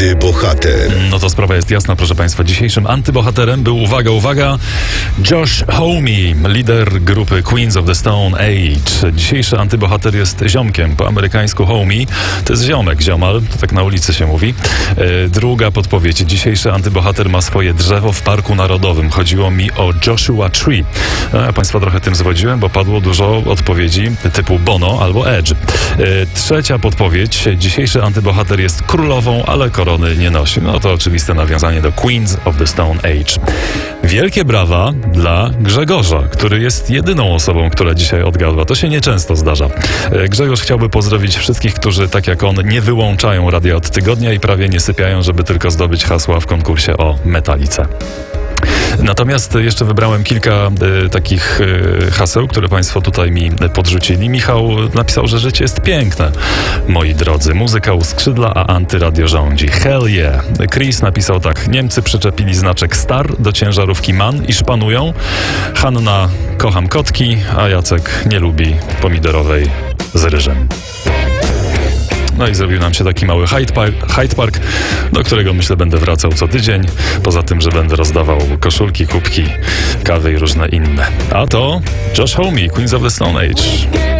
Antybohater. No to sprawa jest jasna, proszę Państwa. Dzisiejszym antybohaterem był, uwaga, Josh Homme, lider grupy Queens of the Stone Age. Dzisiejszy antybohater jest ziomkiem, po amerykańsku Homme. To jest ziomal, to tak na ulicy się mówi. Druga podpowiedź. Dzisiejszy antybohater ma swoje drzewo w Parku Narodowym. Chodziło mi o Joshua Tree. Ja Państwa trochę tym zwodziłem, bo padło dużo odpowiedzi typu Bono albo Edge. Trzecia podpowiedź. Dzisiejszy antybohater jest królową, ale korony nie nosi. No to oczywiste nawiązanie do Queens of the Stone Age. Wielkie brawa dla Grzegorza, który jest jedyną osobą, która dzisiaj odgadła. To się nieczęsto zdarza. Grzegorz chciałby pozdrowić wszystkich, którzy tak jak on nie wyłączają radia od tygodnia i prawie nie sypiają, żeby tylko zdobyć hasła w konkursie o Metalice. Natomiast jeszcze wybrałem kilka takich haseł, które Państwo tutaj mi podrzucili. Michał napisał, że życie jest piękne, moi drodzy. Muzyka uskrzydla, a antyradio rządzi. Hell yeah. Chris napisał tak. Niemcy przyczepili znaczek Star do ciężarówki MAN i szpanują. Hanna, kocham kotki, a Jacek nie lubi pomidorowej z ryżem. No i zrobił nam się taki mały Hyde Park, do którego myślę będę wracał co tydzień. Poza tym, że będę rozdawał koszulki, kubki, kawy i różne inne. A to Josh Homme, Queens of the Stone Age.